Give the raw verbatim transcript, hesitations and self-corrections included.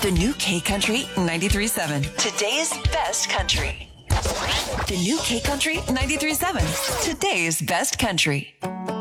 The new K Country ninety-three point seven. Today's best country. The new K Country ninety-three point seven. Today's best country.